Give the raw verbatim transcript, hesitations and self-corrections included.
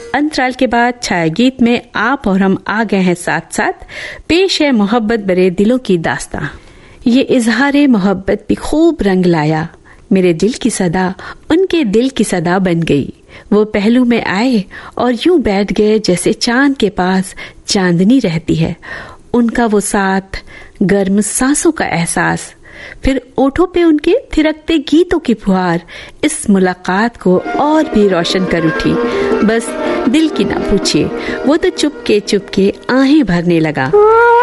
अंतराल के बाद छाया गीत में आप और हम आ गए हैं साथ साथ। पेश है मोहब्बत भरे दिलों की दास्तां। ये इजहारे मोहब्बत भी खूब रंग लाया, मेरे दिल की सदा उनके दिल की सदा बन गई। वो पहलू में आए और यूं बैठ गए जैसे चांद के पास चांदनी रहती है। उनका वो साथ, गर्म सांसों का एहसास, फिर ओठों पे उनके थिरकते गीतों की फुहार इस मुलाकात को और भी रोशन कर उठी। बस दिल की ना पूछिए, वो तो चुपके चुपके आहें भरने लगा।